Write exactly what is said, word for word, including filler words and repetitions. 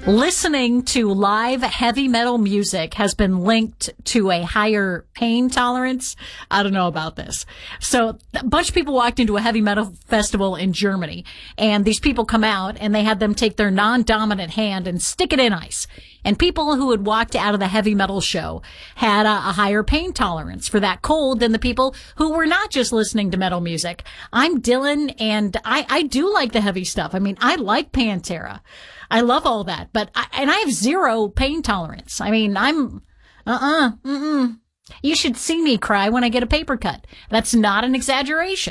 Listening to live heavy metal music has been linked to a higher pain tolerance. I don't know about this. So a bunch of people walked into a heavy metal festival in Germany, and these people come out and they had them take their non-dominant hand and stick it in ice. And people who had walked out of the heavy metal show had a, a higher pain tolerance for that cold than the people who were not just listening to metal music. I'm Dylan, and I, I do like the heavy stuff. I mean, I like Pantera. I love all that, but I, and I have zero pain tolerance. I mean, I'm, uh-uh, mm-mm. You should see me cry when I get a paper cut. That's not an exaggeration.